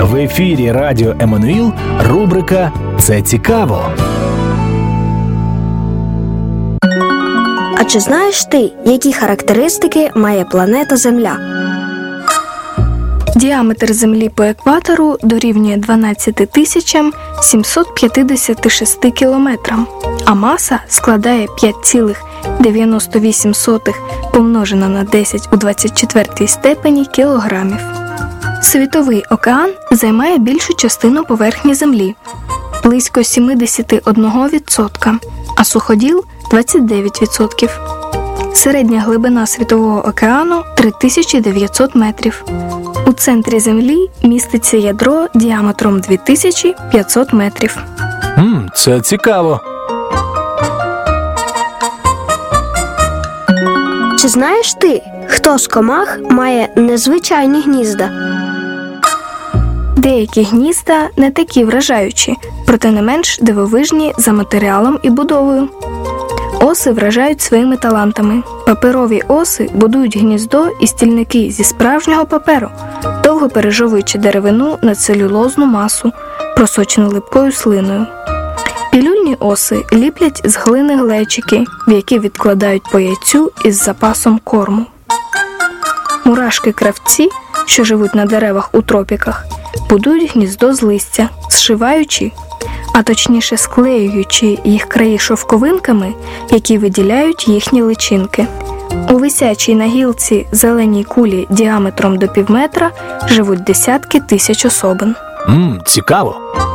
В ефірі Радіо Еммануїл рубрика «Це цікаво». А чи знаєш ти, які характеристики має планета Земля? Діаметр Землі по екватору дорівнює 12 756 кілометрам, а маса складає 5,98 помножена на 10 у 24 степені кілограмів. Світовий океан займає більшу частину поверхні Землі – близько 71%, а суходіл – 29%. Середня глибина Світового океану – 3900 метрів. У центрі Землі міститься ядро діаметром 2500 метрів. Це цікаво. Чи знаєш ти, хто з комах має незвичайні гнізда? Деякі гнізда не такі вражаючі, проте не менш дивовижні за матеріалом і будовою. Оси вражають своїми талантами. Паперові оси будують гніздо і стільники зі справжнього паперу, довго пережовуючи деревину на целюлозну масу, просочену липкою слиною. Пілюльні оси ліплять з глини глечики, в які відкладають по яйцю із запасом корму. Мурашки-кравці, що живуть на деревах у тропіках, будують гніздо з листя, зшиваючи, а точніше склеюючи їх краї шовковинками, які виділяють їхні личинки. У висячій на гілці зеленій кулі діаметром до півметра живуть десятки тисяч особин. Цікаво.